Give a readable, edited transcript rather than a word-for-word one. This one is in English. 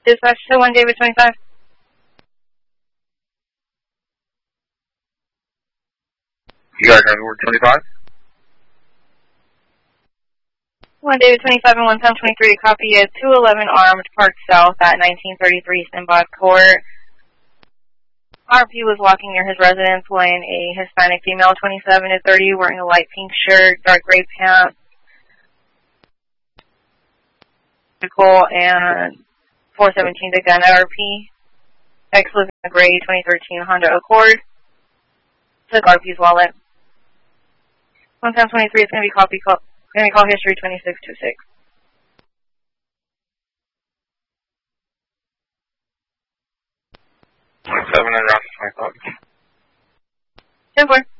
Dispatch to 1 David 25. You guys have word 25? 1 David 25 and 1 Tom 23. Copy is 211 Armed Park South at 1933 Simbad Court. RP was walking near his residence when a Hispanic female, 27 to 30, wearing a light pink shirt, dark gray pants, and 417 to gun at RP. X was in a gray 2013 Honda Accord. Took RP's wallet. 1 Tom 23 is going to be call history 2626. 27 and around 25. 10-4.